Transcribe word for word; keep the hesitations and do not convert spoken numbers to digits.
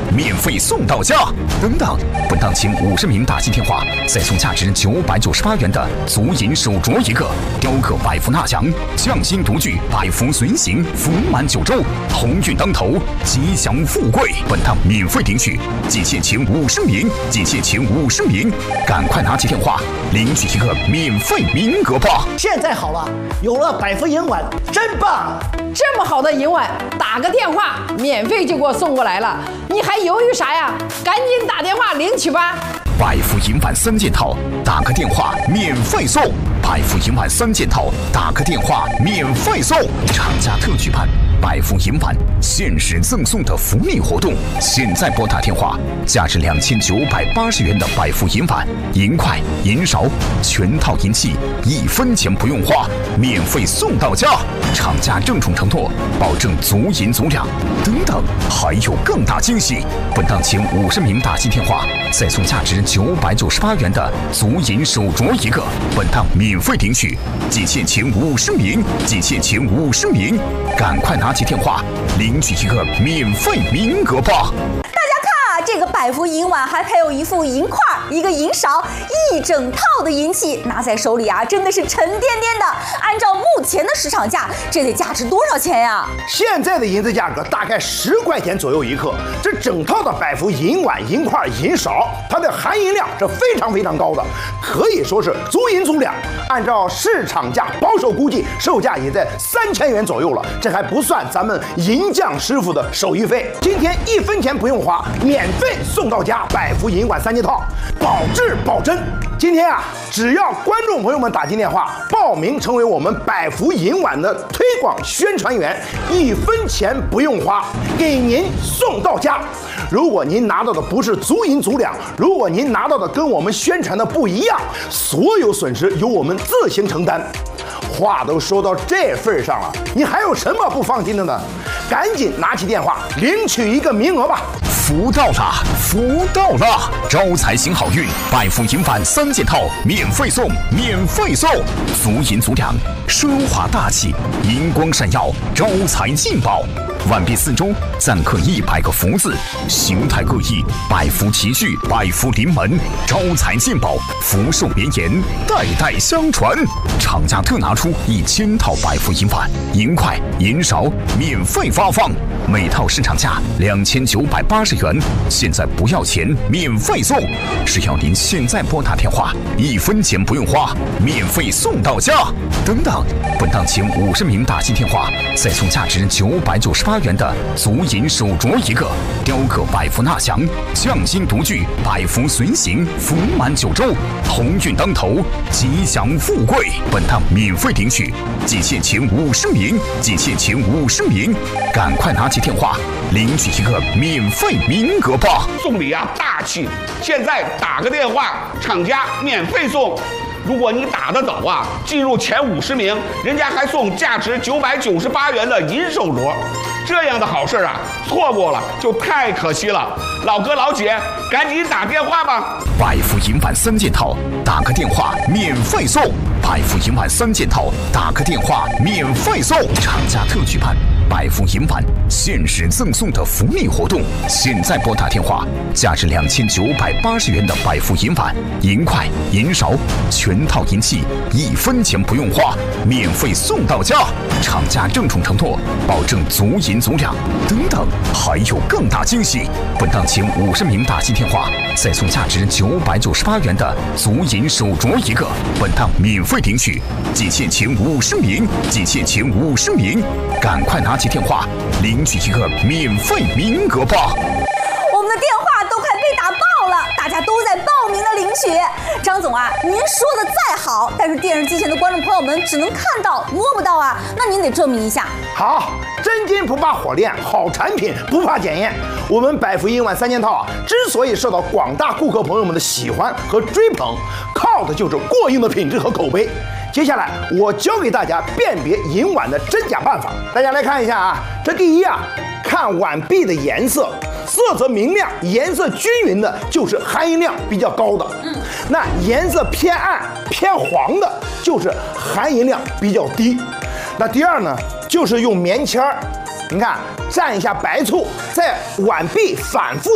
免费送到家。等等，本档前五十名打进电话，再送价值九百九十八元的足银手镯一个，雕刻百福纳祥，匠心独具，百福随行，福满九州，鸿运当头，吉祥富贵。本档免费领取，仅限前五十名，仅限前五十名，赶快拿起电话领取一个免费名额吧！ 现在好了，有了百福银碗，真棒！ 这么好的银碗，打个电话，免费就给我送过来了，你还犹豫啥呀？赶紧打电话领取吧！ 百福银碗三件套，打个电话免费送。百福银碗三件套，打个电话免费送。厂家特举办百福银碗限时赠送的福利活动，现在拨打电话，价值两千九百八十元的百福银碗、银筷、银勺，全套银器，一分钱不用花，免费送到家。厂家郑重承诺，保证足银足两。等等，还有更大惊喜！本档前五十名打进电话，再送价值九百九十八元的足银手镯一个，本档免费领取，仅限前五十名，仅限前五十名，赶快拿起电话领取一个免费名额吧！ 这个百福银碗还配有一副银筷、一个银勺，一整套的银器，拿在手里啊，真的是沉甸甸的。按照目前的市场价，这得价值多少钱呀？ 现在的银子价格大概十块钱左右一克。这整套的百福银碗、银筷、银勺，它的含银量是非常非常高的，可以说是足银足两。按照市场价，保守估计售价也在三千元左右了。这还不算咱们银匠师傅的手艺费。今天一分钱不用花，免费送到家，百福银碗三件套，保质保真。今天啊，只要观众朋友们打进电话报名成为我们百福银碗的推广宣传员，一分钱不用花，给您送到家。如果您拿到的不是足银足两，如果您拿到的跟我们宣传的不一样，所有损失由我们自行承担。话都说到这份上了，你还有什么不放心的呢？赶紧拿起电话领取一个名额吧！ 福到了，福到了！招财行好运，百福银碗三件套免费送，免费送！足银足两，奢华大气，银光闪耀，招财进宝。碗壁四周錾刻一百个福字，形态各异，百福齐聚，百福临门，招财进宝，福寿绵延，代代相传。厂家特拿出一千套百福银碗、银筷、银勺，免费发放，每套市场价两千九百八十元，现在不要钱，免费送。只要您现在拨打电话，一分钱不用花，免费送到家。等等，本档前五十名打进电话，再送价值九百九十八元的足银手镯一个，雕刻百福纳祥，匠心独具，百福随行，福满九州，鸿运当头，吉祥富贵。本档免费领取，仅限前五十名，仅限前五十名，赶快拿起电话领取一个免费名额吧！ 送礼啊，大气！现在打个电话，厂家免费送。如果你打得早啊，进入前五十名，人家还送价值九百九十八元的银手镯。这样的好事啊，错过了就太可惜了。老哥老姐，赶紧打电话吧！ 百福银碗三件套，打个电话免费送。百福银碗三件套，打个电话免费送。厂家特举办百福银碗限时赠送的福利活动，现在拨打电话，价值两千九百八十元的百福银碗、银筷、银勺，全套银器，一分钱不用花，免费送到家。厂家郑重承诺，保证足银足两。等等，还有更大惊喜！本档前五十名打进电话，再送价值九百九十八元的足银手镯一个，本档免费领取，仅限前五十名，仅限前五十名，赶快拿起电话领取一个免费名额吧！ 我们的电话都快被打爆了，大家都在报名的领取。张总啊，您说的再好，但是电视机前的观众朋友们只能看到摸不到啊，那您得证明一下。 好，真金不怕火炼，好产品不怕检验。我们百福银碗三件套啊，之所以受到广大顾客朋友们的喜欢和追捧，靠的就是过硬的品质和口碑。接下来我教给大家辨别银碗的真假办法，大家来看一下啊。这第一啊，看碗壁的颜色，色泽明亮、颜色均匀的，就是含银量比较高的。嗯，那颜色偏暗、偏黄的，就是含银量比较低。那第二呢，就是用棉签儿，你看蘸一下白醋，在碗壁反复